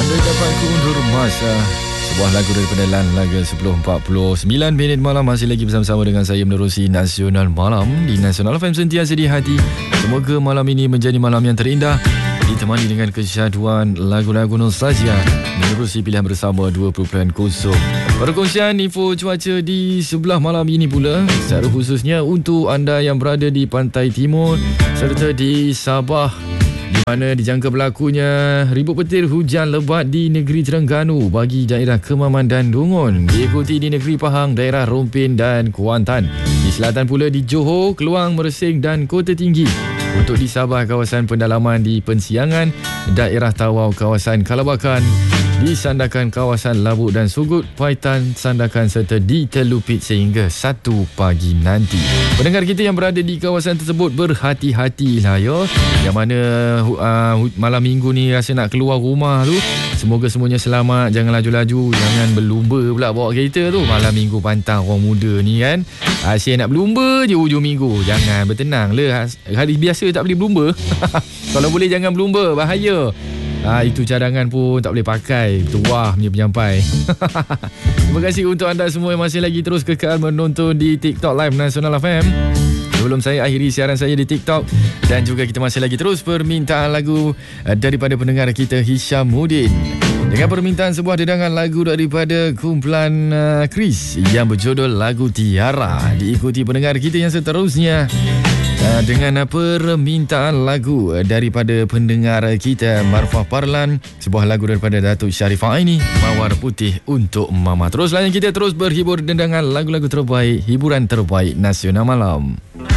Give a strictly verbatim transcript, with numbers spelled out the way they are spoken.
Anda dapat undur masa sebuah lagu daripada Lan Laga sepuluh empat puluh sembilan minit malam. Masih lagi bersama-sama dengan saya menerusi Nasional Malam di Nasional F M, sentiasa di hati. Semoga malam ini menjadi malam yang terindah, ditemani dengan kesyaduan lagu-lagu nostalgia menerusi pilihan bersama dua puluh kosong. Perkongsian info cuaca di sebelah malam ini pula, secara khususnya untuk anda yang berada di pantai timur serta di Sabah, di mana dijangka berlakunya ribut petir hujan lebat di negeri Terengganu bagi daerah Kemaman dan Dungun, diikuti di negeri Pahang, daerah Rompin dan Kuantan. Di selatan pula di Johor, Keluang, Mersing dan Kota Tinggi. Untuk di Sabah, kawasan pendalaman di Pensiangan, daerah Tawau, kawasan Kalabakan, di Sandakan kawasan Labuk dan Sugut, Paitan, Sandakan serta di Telupit sehingga satu pagi nanti. Pendengar kita yang berada di kawasan tersebut, berhati-hatilah ya. Yang mana uh, malam minggu ni rasa nak keluar rumah tu, semoga semuanya selamat. Jangan laju-laju, jangan berlumba pula bawa kereta tu. Malam minggu pantang orang muda ni kan, asyik nak berlumba je hujung minggu. Jangan, bertenang lah. Hari biasa tak boleh berlumba. Kalau boleh jangan berlumba, bahaya. Ah, itu cadangan pun tak boleh pakai. Tuah punya penyampai. Terima kasih untuk anda semua yang masih lagi terus kekal menonton di TikTok Live Nasional F M. Sebelum saya akhiri siaran saya di TikTok, dan juga kita masih lagi terus permintaan lagu daripada pendengar kita Hishamuddin, dengan permintaan sebuah dedangan lagu daripada kumpulan uh, Chris yang berjudul lagu Tiara. Diikuti pendengar kita yang seterusnya Uh, dengan permintaan lagu daripada pendengar kita Marfah Parlan, sebuah lagu daripada Datuk Sharifah Aini, Mawar Putih untuk Mama. Terus layan kita, terus berhibur dengan lagu-lagu terbaik, hiburan terbaik Nasional Malam.